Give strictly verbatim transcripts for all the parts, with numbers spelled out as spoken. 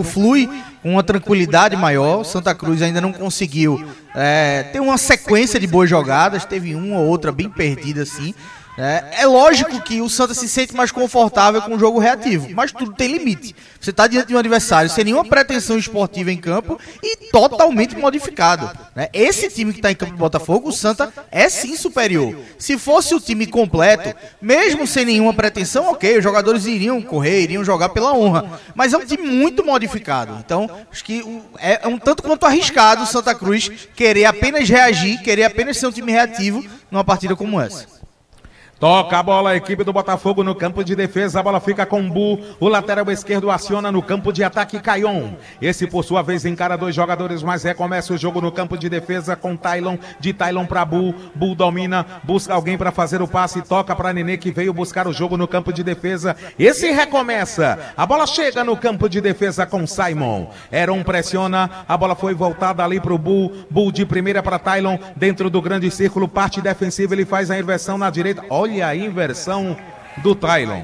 flui com uma tranquilidade maior. O Santa Cruz ainda não conseguiu é, ter uma sequência de boas jogadas, teve uma ou outra bem perdida assim. É, é lógico que o Santa se sente mais confortável com o jogo reativo, mas tudo tem limite. Você está diante de um adversário sem nenhuma pretensão esportiva em campo e totalmente modificado, né? Esse time que está em campo do Botafogo, o Santa é sim superior. Se fosse o time completo, mesmo sem nenhuma pretensão, ok, os jogadores iriam correr, iriam jogar pela honra, mas é um time muito modificado. Então, acho que é um tanto quanto arriscado o Santa Cruz querer apenas reagir, querer apenas ser um time reativo numa partida como essa. Toca a bola, a equipe do Botafogo no campo de defesa, a bola fica com o Bu, o lateral esquerdo aciona no campo de ataque Caion. Esse por sua vez encara dois jogadores, mas recomeça o jogo no campo de defesa com Tailon, de Tailon para Bu, Bu domina, busca alguém para fazer o passe, toca para Nenê que veio buscar o jogo no campo de defesa. Esse recomeça, a bola chega no campo de defesa com Simon. Heron pressiona, a bola foi voltada ali para o Bu, Bu de primeira para Tailon, dentro do grande círculo, parte defensiva, ele faz a inversão na direita. Olha Olha a inversão do Tailon.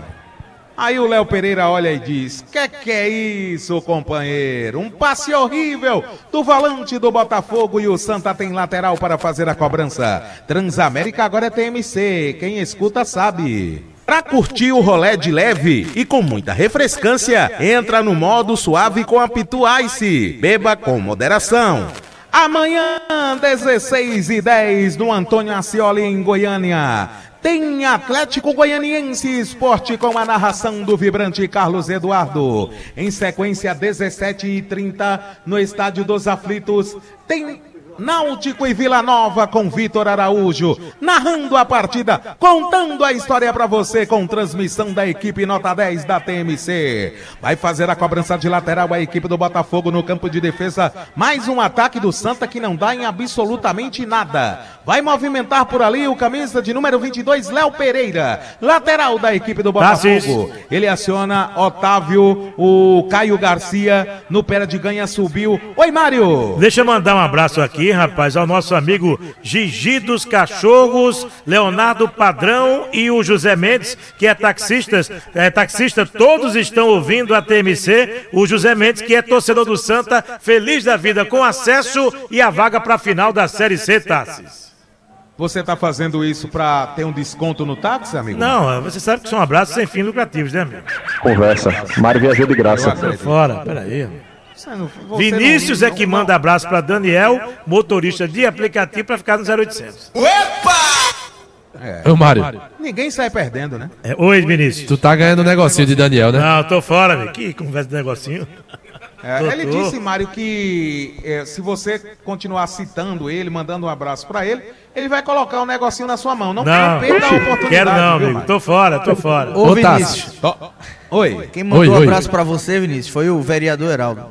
Aí o Léo Pereira olha e diz: que que é isso, companheiro? Um passe horrível do volante do Botafogo e o Santa tem lateral para fazer a cobrança. Transamérica agora é T M C, quem escuta sabe. Pra curtir o rolê de leve e com muita refrescância, entra no modo suave com a Pitu Ice. Beba com moderação. Amanhã, dezesseis e dez, no Antônio Ascioli, em Goiânia, tem Atlético Goianiense Esporte com a narração do vibrante Carlos Eduardo. Em sequência, dezessete e trinta, no Estádio dos Aflitos, tem Náutico e Vila Nova com Vitor Araújo, narrando a partida, contando a história para você com transmissão da equipe nota dez da T M C. Vai fazer a cobrança de lateral a equipe do Botafogo no campo de defesa. Mais um ataque do Santa que não dá em absolutamente nada. Vai movimentar por ali o camisa de número vinte e dois, Léo Pereira, lateral da equipe do Botafogo. Ele aciona Otávio, o Caio Garcia, no pé de ganha subiu. Oi, Mário. Deixa eu mandar um abraço aqui, rapaz, ao nosso amigo Gigi dos Cachorros, Leonardo Padrão e o José Mendes, que é taxista, é taxista, todos estão ouvindo a T M C. O José Mendes, que é torcedor do Santa, feliz da vida com acesso e a vaga para a final da Série C, Tassis. Você tá fazendo isso pra ter um desconto no táxi, amigo? Não, você sabe que são abraços sem fins lucrativos, né, amigo? Conversa. Mário viajou de graça. Tô fora, peraí. Você não, você Vinícius não, é que não, manda abraço pra Daniel, motorista de aplicativo, pra ficar no zero oitocentos. Opa! É. Ô, Mário. Ninguém sai perdendo, né? É, oi, Vinícius. Tu tá ganhando um negocinho de Daniel, né? Não, tô fora, amigo. Que conversa de negocinho. É, ele disse, Mário, que é, se você continuar citando ele, mandando um abraço pra ele, ele vai colocar um negocinho na sua mão. Não, não perda a oportunidade. Quero não, viu, amigo. Tô fora, tô fora. Ô, Vinícius. Tô... Oi. Quem mandou oi, um oi. abraço pra você, Vinícius, foi o vereador Heraldo.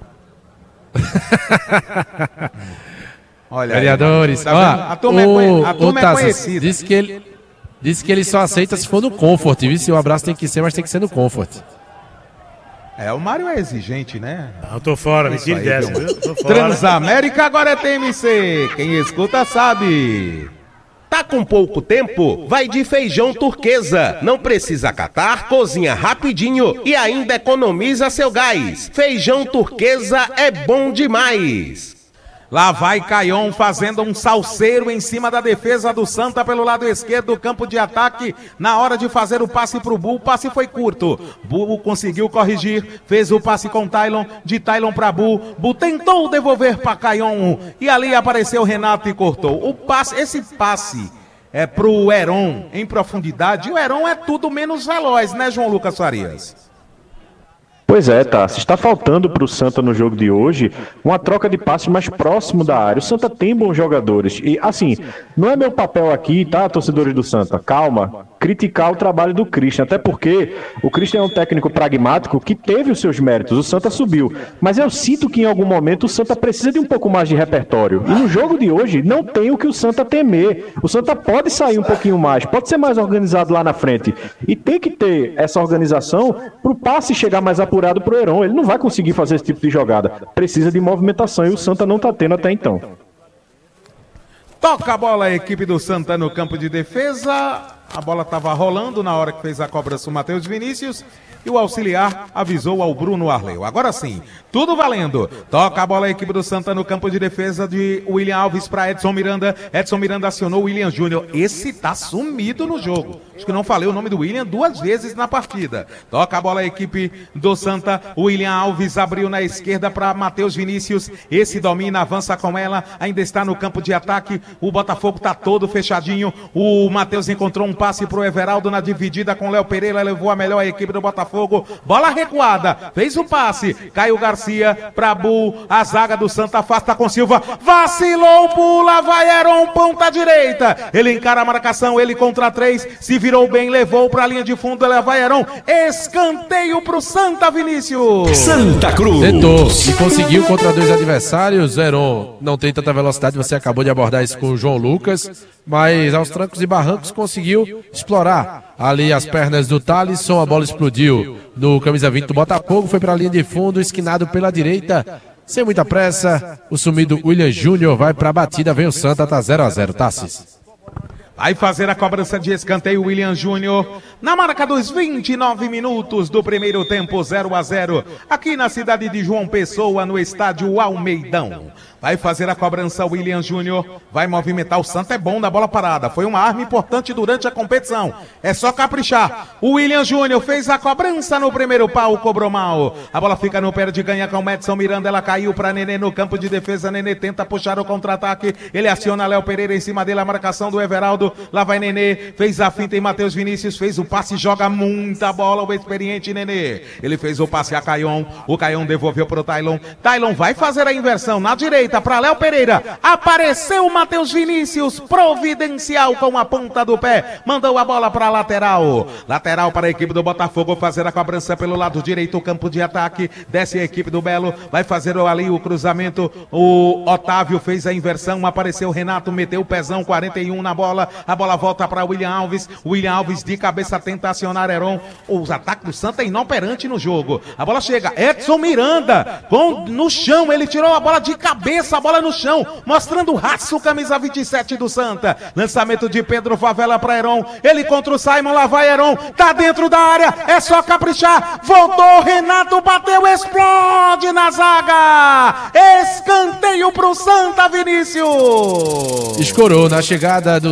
Olha, vereadores, aí, ó, a turma, o, é, a turma o é Tassis conhecida. Disse que ele, disse que ele só aceita se for no Comfort, viu? Se o abraço tem que ser, mas tem que ser no Comfort. É, o Mário é exigente, né? Eu tô fora, me tire dessa, viu? Tô fora. Transamérica agora é T M C. Quem escuta sabe. Tá com pouco tempo? Vai de feijão turquesa. Não precisa catar, cozinha rapidinho e ainda economiza seu gás. Feijão turquesa é bom demais. Lá vai Caion fazendo um salseiro em cima da defesa do Santa pelo lado esquerdo do campo de ataque. Na hora de fazer o passe pro Bu, o passe foi curto. Bu conseguiu corrigir, fez o passe com Tailon, de Tailon para Bu. Bu tentou devolver para Caion e ali apareceu o Renato e cortou. O passe, esse passe é pro Heron em profundidade. O Heron é tudo menos veloz, né, João Lucas Farias? Pois é, tá. Se está faltando para o Santa no jogo de hoje uma troca de passes mais próximo da área. O Santa tem bons jogadores. E, assim, não é meu papel aqui, tá, torcedores do Santa? Calma. Criticar o trabalho do Christian, até porque o Christian é um técnico pragmático que teve os seus méritos, o Santa subiu, mas eu sinto que em algum momento o Santa precisa de um pouco mais de repertório, e no jogo de hoje não tem o que o Santa temer. O Santa pode sair um pouquinho mais, pode ser mais organizado lá na frente, e tem que ter essa organização para o passe chegar mais apurado para o Heron. Ele não vai conseguir fazer esse tipo de jogada, precisa de movimentação, e o Santa não está tendo até então. Toca a bola a equipe do Santa no campo de defesa. a bola estava rolando na hora que fez a cobrança o Matheus Vinícius e o auxiliar avisou ao Bruno Arleu. Agora sim, tudo valendo. Toca a bola a equipe do Santa no campo de defesa de William Alves para Edson Miranda. Edson Miranda acionou o William Júnior. Esse tá sumido no jogo. Acho que não falei o nome do William duas vezes na partida. Toca a bola a equipe do Santa. O William Alves abriu na esquerda para Matheus Vinícius. Esse domina, avança com ela. Ainda está no campo de ataque. O Botafogo tá todo fechadinho. O Matheus encontrou um passe pro Everaldo na dividida com Léo Pereira. Levou a melhor a equipe do Botafogo. Bola recuada. Fez o passe. Caio Garcia para Bu. A zaga do Santa afasta com Silva. Vacilou, pula, vai Heron, ponta direita. Ele encara a marcação. Ele contra três. Se virou bem, levou para a linha de fundo. Ele vai Heron. Escanteio pro Santa, Vinícius. Santa Cruz. Tentou e conseguiu contra dois adversários. Heron não tem tanta velocidade. Você acabou de abordar isso com o João Lucas. Mas aos trancos e barrancos conseguiu explorar ali as pernas do Thalisson. A bola explodiu no camisa vinte do Botafogo. Foi para a linha de fundo, esquinado pela direita. Sem muita pressa, o sumido William Júnior vai para a batida. Vem o Santa, tá zero a zero, Tassis. Vai fazer a cobrança de escanteio William Júnior na marca dos vinte e nove minutos do primeiro tempo, zero a zero, aqui na cidade de João Pessoa, no estádio Almeidão. Vai fazer a cobrança William Júnior, vai movimentar. O Santa é bom na bola parada, foi uma arma importante durante a competição, é só caprichar. O William Júnior fez a cobrança no primeiro pau, cobrou mal. A bola fica no pé de ganha com o Edson Miranda, ela caiu para Nenê no campo de defesa. Nenê tenta puxar o contra-ataque, ele aciona Léo Pereira em cima dele, a marcação do Everaldo. Lá vai Nenê, fez a finta em Matheus Vinícius, fez o passe, joga muita bola o experiente Nenê. Ele fez o passe a Caion, o Caion devolveu pro Tailon. Tailon vai fazer a inversão na direita para Léo Pereira. Apareceu o Matheus Vinícius, providencial com a ponta do pé, mandou a bola para lateral. Lateral para a equipe do Botafogo fazer a cobrança pelo lado direito, o campo de ataque. Desce a equipe do Belo, vai fazer ali o cruzamento. O Otávio fez a inversão, apareceu o Renato, meteu o pezão, quarenta e um na bola. A bola volta para William Alves. William Alves de cabeça tenta acionar Heron. Os ataques do Santa é inoperante no jogo. A bola chega. Edson Miranda com, no chão. Ele tirou a bola de cabeça. A bola no chão. Mostrando o raço, camisa vinte e sete do Santa. Lançamento de Pedro Favela para Heron. Ele contra o Simon. Lá vai Heron. Tá dentro da área. É só caprichar. Voltou. Renato bateu. Explode na zaga. Escanteio pro Santa, Vinícius. Escorou na chegada do